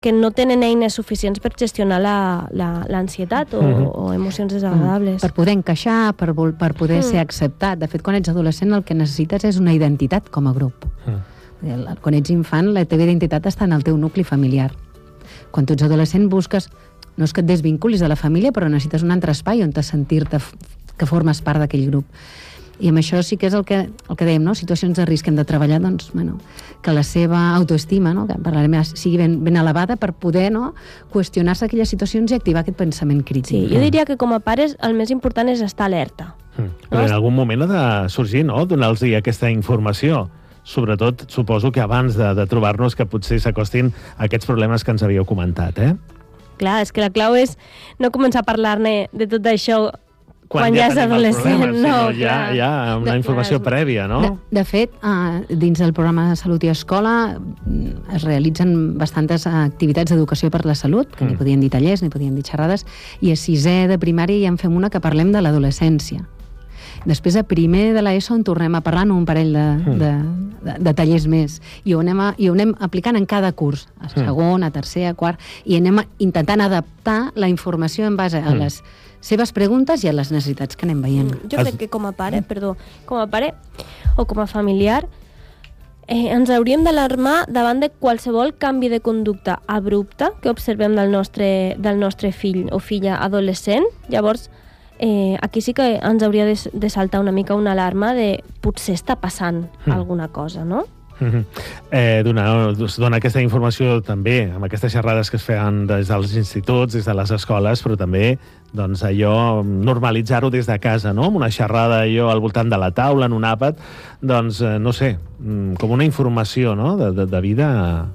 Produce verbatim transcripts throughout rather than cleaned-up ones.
que no tenen eines suficients per gestionar l'ansietat o, mm-hmm. o emocions desagradables. Per poder encaixar, per, per poder mm. ser acceptat. De fet, quan ets adolescent el que necessites és una identitat com a grup. Mm. Quan ets infant, la teva identitat està en el teu nucli familiar. Quan tu ets adolescent busques... No és que et desvinculis de la família, però necessites un altre espai on te sentir-te que formes part d'aquell grup. I amb això sí que és el que, el que dèiem, no? Situacions de risc que hem de treballar, doncs, bueno, que la seva autoestima, no? Que parlarem, sigui ben, ben elevada per poder, no? Qüestionar-se aquelles situacions i activar aquest pensament crític. Sí, jo diria que com a pares el més important és estar alerta. Mm. Però en algun moment ha de sorgir, no?, donar-los aquesta informació. Sobretot, suposo que abans de, de trobar-nos que potser s'acostin a aquests problemes que ens havíeu comentat, eh? Clar, és que la clau és no començar a parlar-ne de tot això quan, quan ja, ja és adolescent. Problemes, no, hi ha, hi ha una de, informació clar, prèvia, no? De, de fet, uh, dins del programa de Salut i Escola es realitzen bastantes activitats d'educació per la salut, que mm. n'hi podien dir tallers, n'hi podien dir xerrades, i a sisè de primària ja en fem una que parlem de l'adolescència. Després, a primer de l'ESO, en tornem a parlar en un parell de, mm. de, de, de tallers més. I ho, anem a, I ho anem aplicant en cada curs, a segon, a tercer, a quart, i anem a, intentant adaptar la informació en base a les seves preguntes i a les necessitats que anem veient. Jo crec que com a pare, perdó, com a pare o com a familiar, eh, ens hauríem d'alarmar davant de qualsevol canvi de conducta abrupta que observem del nostre, del nostre fill o filla adolescent. Llavors, Eh, aquí sí que ens hauria de, de saltar una mica una alarma de potser està passant mm. alguna cosa, no? Mm-hmm. Eh, donar, donar aquesta informació també amb aquestes xerrades que es feien des dels instituts, des de les escoles, però també doncs, allò, normalitzar-ho des de casa, no? Amb una xerrada allò al voltant de la taula, en un àpat, doncs, eh, no sé, com una informació, no?, de, de, de vida...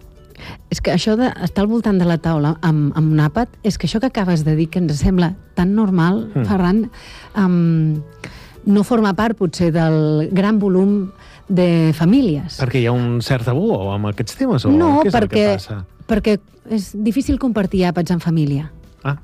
És que això d'estar al voltant de la taula amb, amb un àpat, és que això que acabes de dir, que ens sembla tan normal, mm. Ferran, um, no forma part, potser, del gran volum de famílies. Perquè hi ha un cert tabú amb aquests temes? O no, què és perquè, el que passa? perquè és difícil compartir àpats en família. Ah.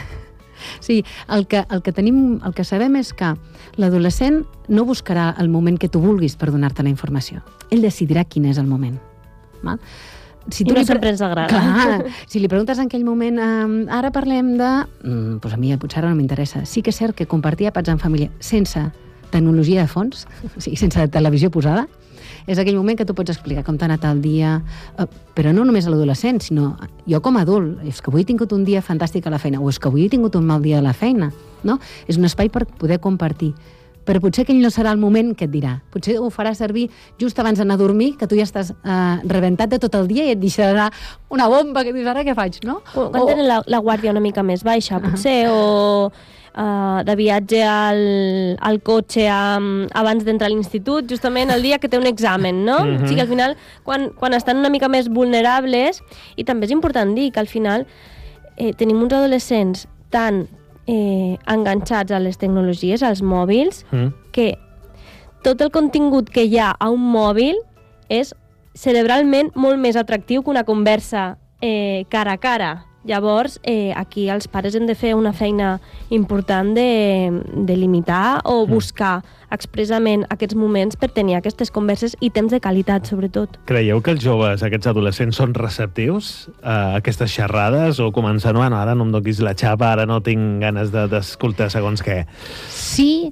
Sí, el que, el que tenim, el que sabem és que l'adolescent no buscarà el moment que tu vulguis per donar-te la informació. Ell decidirà quin és el moment. Val? Si tu I no li pre... sempre ens agrada. Clar, si li preguntes en aquell moment um, ara parlem de... Mm, doncs a mi potser ara no m'interessa. Sí que és cert que compartir àpats en família sense tecnologia de fons, o sigui, sense televisió posada, és aquell moment que tu pots explicar com t'ha anat el dia, uh, però no només a l'adolescent, sinó jo com a adult. És que avui he tingut un dia fantàstic a la feina, o és que avui he tingut un mal dia a la feina, no? És un espai per poder compartir. Però potser aquell no serà el moment que et dirà. Potser ho farà servir just abans d'anar a dormir, que tu ja estàs eh, rebentat de tot el dia i et deixarà una bomba que dius, ara què faig, no? O, quan o... tenen la, la guàrdia una mica més baixa, potser, uh -huh. o uh, de viatge al, al cotxe um, abans d'entrar a l'institut, justament el dia que té un examen, no? Uh -huh. O sigui, al final, quan, quan estan una mica més vulnerables, i també és important dir que al final eh, tenim uns adolescents tan Eh, enganxats a les tecnologies, als mòbils, mm. que tot el contingut que hi ha a un mòbil és cerebralment molt més atractiu que una conversa eh, cara a cara. Llavors, eh, aquí els pares hem de fer una feina important de, de limitar o buscar expressament aquests moments per tenir aquestes converses i temps de qualitat, sobretot. Creieu que els joves, aquests adolescents, són receptius a aquestes xerrades o començant, bueno, ara no em donis la xapa, ara no tinc ganes d'escoltar segons què? Sí,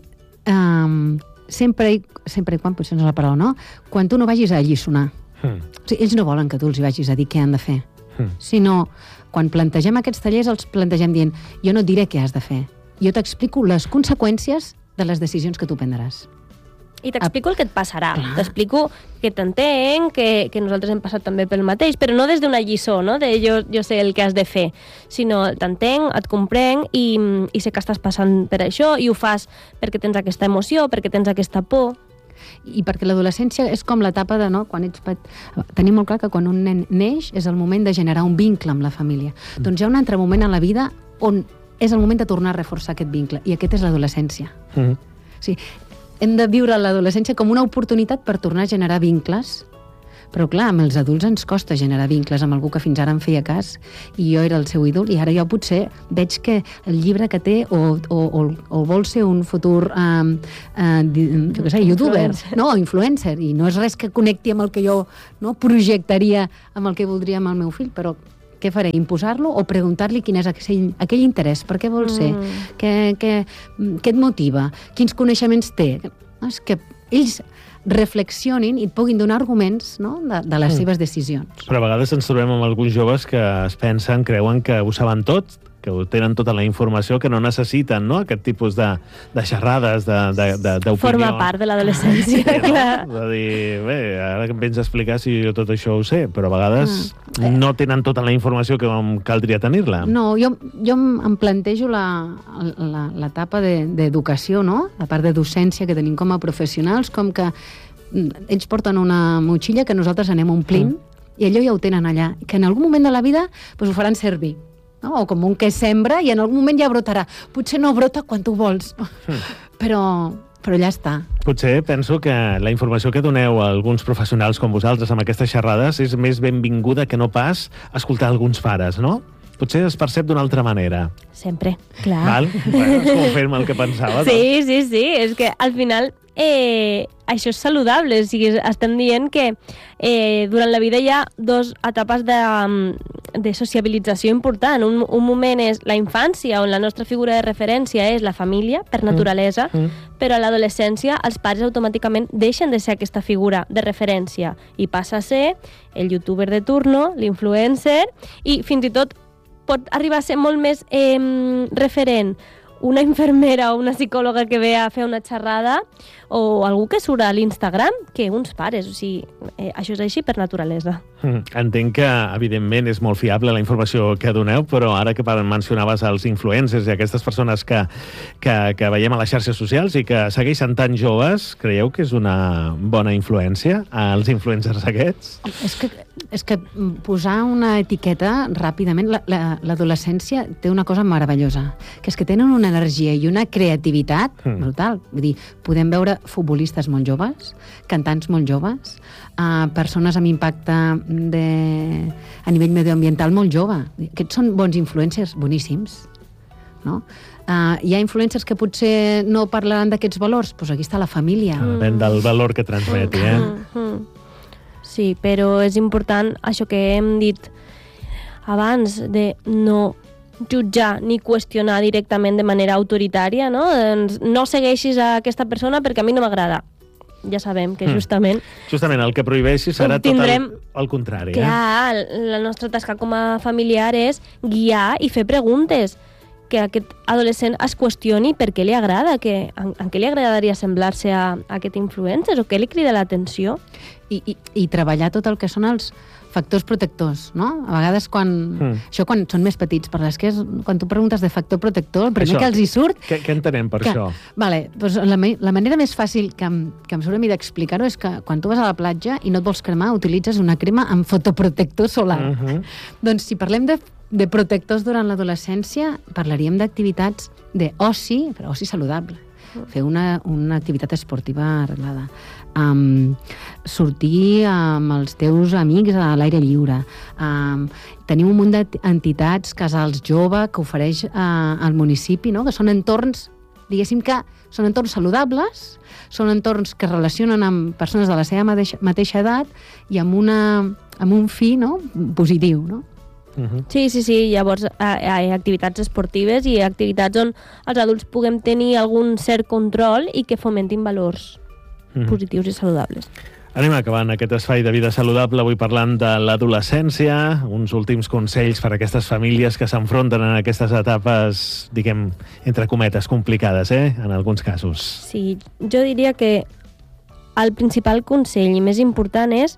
um, sempre, i, sempre i quan, potser no és la paraula, no? Quan tu no vagis a alliçonar. Hmm. O sigui, ells no volen que tu els hi vagis a dir què han de fer, hmm. sinó quan plantegem aquests tallers els plantegem dient jo no et diré què has de fer, jo t'explico les conseqüències de les decisions que tu prendràs. I t'explico el que et passarà. Clar. T'explico que t'entenc, que, que nosaltres hem passat també pel mateix, però no des d'una lliçó, no? De jo, jo sé el que has de fer, sinó t'entenc, et comprenc i, i sé que estàs passant per això i ho fas perquè tens aquesta emoció, perquè tens aquesta por. I perquè l'adolescència és com l'etapa de, no, quan ets pet... Tenim molt clar que quan un nen neix és el moment de generar un vincle amb la família. Mm. Doncs hi ha un altre moment en la vida on és el moment de tornar a reforçar aquest vincle, i aquest és l'adolescència. Mm. O sigui, hem de viure l'adolescència com una oportunitat per tornar a generar vincles, però clar, amb els adults ens costa generar vincles amb algú que fins ara em feia cas i jo era el seu ídol, i ara jo potser veig que el llibre que té o, o, o, o vol ser un futur um, uh, jo què sé, youtuber, influencer. no, influencer, i no és res que connecti amb el que jo no, projectaria amb el que voldria amb el meu fill, però què faré? Imposar-lo o preguntar-li quin és aquell, aquell interès? Per què vol ser? Mm. Què, què, què et motiva? Quins coneixements té? No, és que ells reflexionin i et puguin donar arguments, no?, de, de les Mm. seves decisions. Però a vegades ens trobem amb alguns joves que es pensen, creuen que ho saben tot, que ho tenen tota la informació, que no necessiten, no?, aquest tipus de, de xerrades, d'opinions. Forma part de l'adolescència, Sí, no? clar. De dir, bé, ara que em vens a explicar si jo tot això ho sé, però a vegades Mm. no tenen tota la informació que em caldria tenir-la. No, jo, jo em em plantejo la- la- l'etapa de- d'educació, no?, la part de docència que tenim com a professionals, com que mm, ells porten una motxilla que nosaltres anem omplint Mm. i allò ja ho tenen allà, que en algun moment de la vida pues, ho faran servir. No? O com un que sembra i en algun moment ja brotarà. Potser no brota quan tu vols, però, però ja està. Potser penso que la informació que doneu a alguns professionals com vosaltres amb aquestes xerrades és més benvinguda que no pas escoltar alguns pares, no? Potser es percep d'una altra manera. Sempre, clar. Val? Bueno, es confirma el que pensava. Sí, sí, sí, és que al final eh, això és saludable, o sigui, estem dient que eh, durant la vida hi ha dos etapes de, de sociabilització important. Un, un moment és la infància, on la nostra figura de referència és la família, per naturalesa, Mm. Mm. però a l'adolescència els pares automàticament deixen de ser aquesta figura de referència i passa a ser el youtuber de turno, l'influencer, i fins i tot pot arribar a ser molt més eh, referent una infermera o una psicòloga que ve a fer una xerrada o algú que surt a l'Instagram que uns pares. O sigui, eh, això és així per naturalesa. Mm. Entenc que, evidentment, és molt fiable la informació que doneu, però ara que mencionaves els influencers i aquestes persones que, que, que veiem a les xarxes socials i que segueixen tan joves, creieu que és una bona influència als influencers aquests? És que, és que posar una etiqueta ràpidament... la- la- L'adolescència té una cosa meravellosa, que és que tenen una energia i una creativitat Mm. brutal. Vull dir, podem veure futbolistes molt joves, cantants molt joves, uh, persones amb impacte de, a nivell medioambiental molt jove. Aquests són bons influencers, boníssims. No? Uh, hi ha influencers que potser no parlaran d'aquests valors, doncs aquí està la família. Mm. Depèn del valor que transmeti, eh? Mm, mm. Sí, però és important això que hem dit abans, de no jutjar ni qüestionar directament de manera autoritària, no? Doncs no segueixis a aquesta persona perquè a mi no m'agrada. Ja sabem que Mm. justament Justament el que prohibeixi serà tot el, Obtindrem- el contrari. Eh? clar, la nostra tasca com a familiar és guiar i fer preguntes, que aquest adolescent es qüestioni per què li agrada, que, en, en què li agradaria semblar-se a, a aquest influencer o què li crida l'atenció. I, i, i treballar tot el que són els factors protectors, no? A vegades quan... Mm. Això quan són més petits, però és que és, quan tu preguntes de factor protector, el primer Això. que els hi surt... Què, què entenem per que, això? Vale, doncs la, ma- la manera més fàcil que em, que em surt a mi d'explicar-ho és que quan tu vas a la platja i no et vols cremar, utilitzes una crema amb fotoprotector solar. Uh -huh. Doncs si parlem de, de protectors durant l'adolescència, parlaríem d'activitats d'oci, però oci saludable. Fer una, una activitat esportiva arreglada. Um, sortir amb els teus amics a l'aire lliure. Um, tenim un munt d'entitats, casals jove, que ofereix uh, al municipi, no? Que són entorns, diguéssim que són entorns saludables, són entorns que es relacionen amb persones de la seva mateixa, mateixa edat i amb, una, amb un fi, no?, positiu, no? Uh -huh. Sí, sí, sí. Llavors hi ha activitats esportives i activitats on els adults puguem tenir algun cert control i que fomentin valors Uh -huh. positius i saludables. Anem acabant aquest espai de vida saludable, avui parlant de l'adolescència, uns últims consells per a aquestes famílies que s'enfronten en aquestes etapes, diguem, entre cometes, complicades, eh?, en alguns casos. Sí, jo diria que el principal consell i més important és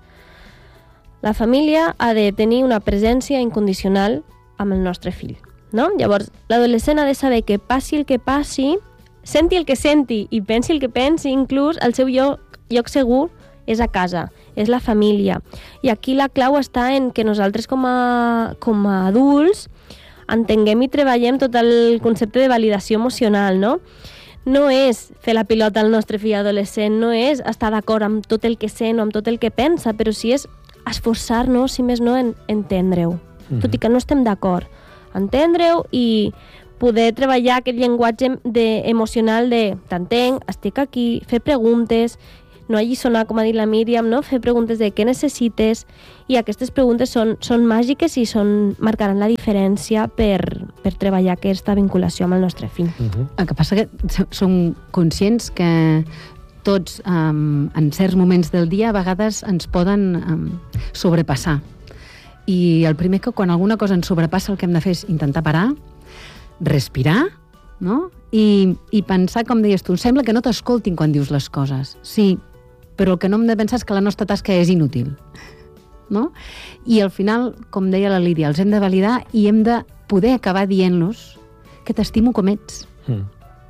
la família ha de tenir una presència incondicional amb el nostre fill, no? Llavors, l'adolescent ha de saber que passi el que passi, senti el que senti i pensi el que pensi, inclús el seu lloc, lloc segur és a casa, és la família. I aquí la clau està en que nosaltres com a, com a adults entenguem i treballem tot el concepte de validació emocional, no? No és fer la pilota al nostre fill adolescent, no és estar d'acord amb tot el que sent o amb tot el que pensa, però sí és esforçar-nos, si més no, en entendre-ho. Mm-hmm. Tot i que no estem d'acord. Entendre-ho i poder treballar aquest llenguatge de, emocional de t'entenc, estic aquí, fer preguntes, no alliçonar, com ha dit la Míriam, no? Fer preguntes de què necessites, i aquestes preguntes són, són màgiques i són, marcaran la diferència per, per treballar aquesta vinculació amb el nostre fill. Uh-huh. El que passa que som conscients que tots, um, en certs moments del dia, a vegades ens poden um, sobrepassar. I el primer que quan alguna cosa ens sobrepassa el que hem de fer és intentar parar, respirar, no? I, i pensar, com deies tu, sembla que no t'escoltin quan dius les coses. Sí, però el que no hem de pensar és que la nostra tasca és inútil. No? I al final, com deia la Lídia, els hem de validar i hem de poder acabar dient-los que t'estimo com ets. Mm.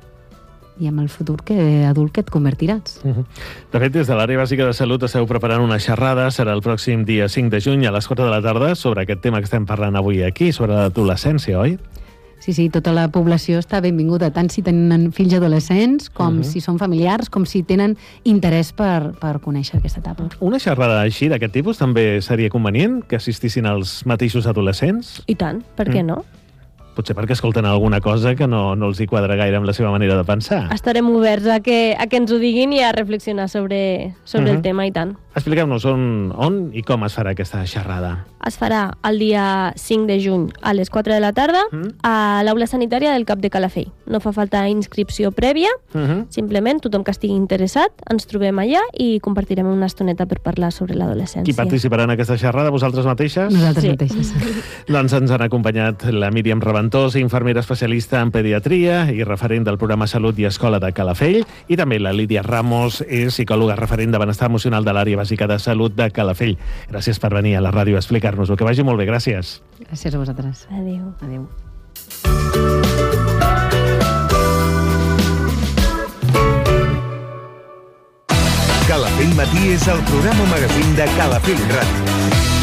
I amb el futur que adult que et convertiràs. Uh-huh. De fet, des de l'Àrea Bàsica de Salut esteu preparant una xerrada, serà el pròxim dia cinc de juny a les quatre de la tarda, sobre aquest tema que estem parlant avui aquí, sobre l'adolescència, oi? Sí, sí, tota la població està benvinguda, tant si tenen fills adolescents, com uh-huh. si són familiars, com si tenen interès per, per conèixer aquesta etapa. Una xerrada així, d'aquest tipus, també seria convenient que assistissin els mateixos adolescents? I tant, per què mm. no? Potser perquè escolten alguna cosa que no, no els hi quadra gaire amb la seva manera de pensar. Estarem oberts a que, a que ens ho diguin i a reflexionar sobre, sobre uh-huh. el tema, i tant. Expliqueu-nos on, on i com es farà aquesta xerrada. Es farà el dia cinc de juny a les quatre de la tarda uh-huh. a l'aula sanitària del Cap de Calafell. No fa falta inscripció prèvia, uh-huh. simplement tothom que estigui interessat ens trobem allà i compartirem una estoneta per parlar sobre l'adolescència. Qui participarà en aquesta xerrada? Vosaltres mateixes? Nosaltres sí. mateixes. Doncs ens han acompanyat la Míriam Raventós, infermera especialista en pediatria i referent del programa Salut i Escola de Calafell, i també la Lídia Ramos, és psicòloga referent de benestar emocional de l'Àrea Bàsica de Salut de Calafell. Gràcies per venir a la ràdio a explicar-nos-ho. Que vagi molt bé, gràcies. Gràcies a vosaltres. Adéu. Adéu. Calafell Matí és el programa magazín de Calafell Ràdio.